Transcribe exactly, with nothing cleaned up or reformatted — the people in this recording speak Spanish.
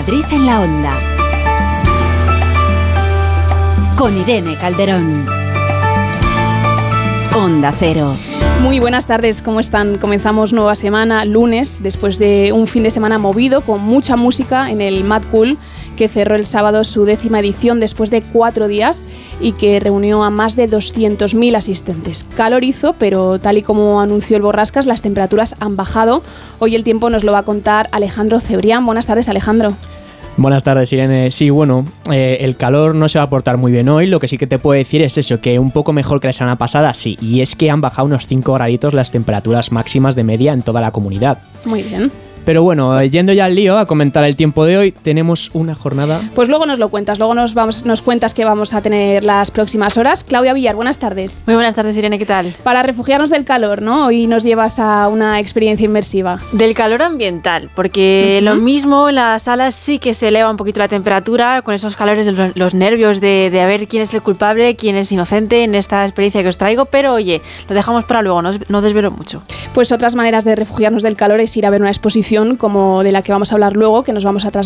Madrid en la Onda. Con Irene Calderón. Onda Cero. Muy buenas tardes, ¿cómo están? Comenzamos nueva semana, lunes, después de un fin de semana movido con mucha música en el Mad Cool, que cerró el sábado su décima edición después de cuatro días y que reunió a más de doscientos mil asistentes. Calor hizo, pero tal y como anunció el Borrascas, las temperaturas han bajado. Hoy el tiempo nos lo va a contar Alejandro Cebrián. Buenas tardes, Alejandro. Buenas tardes, Irene. Sí, bueno, eh, el calor no se va a portar muy bien hoy. Lo que sí que te puedo decir es eso, que un poco mejor que la semana pasada, sí. Y es que han bajado unos cinco graditos las temperaturas máximas de media en toda la comunidad. Muy bien. Pero bueno, yendo ya al lío, a comentar el tiempo de hoy, tenemos una jornada... Pues luego nos lo cuentas, luego nos, vamos, nos cuentas que vamos a tener las próximas horas. Claudia Villar, buenas tardes. Muy buenas tardes, Irene, ¿qué tal? Para refugiarnos del calor, ¿no? Hoy nos llevas a una experiencia inmersiva. Del calor ambiental, porque uh-huh. lo mismo en las salas sí que se eleva un poquito la temperatura, con esos calores de los, los nervios de, de a ver quién es el culpable, quién es inocente en esta experiencia que os traigo, pero oye, lo dejamos para luego, no, no desvelo mucho. Pues otras maneras de refugiarnos del calor es ir a ver una exposición como de la que vamos a hablar luego, que nos vamos a trasladar